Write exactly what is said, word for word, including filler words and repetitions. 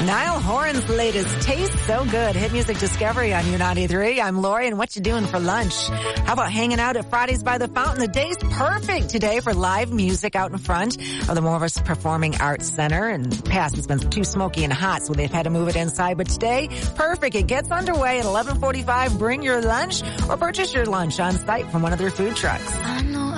Niall Horan's latest Taste So Good. Hit Music Discovery on U ninety-three. I'm Lori, and what you doing for lunch? How about hanging out at Fridays by the Fountain? The day's perfect today for live music out in front of the Morris Performing Arts Center. And the past has been too smoky and hot, so they've had to move it inside. But today, perfect. It gets underway at eleven forty-five. Bring your lunch or purchase your lunch on site from one of their food trucks. I know